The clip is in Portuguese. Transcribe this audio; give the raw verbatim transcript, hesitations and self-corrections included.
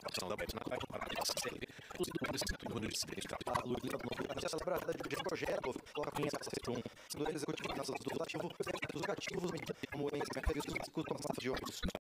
ação da web na qual a aplicação serve os donos do mundo de significado. A Luísa não se celebra de projeto, coloca em essa para um do executivo do ativo, os ativos, como em previstos com a de ônibus.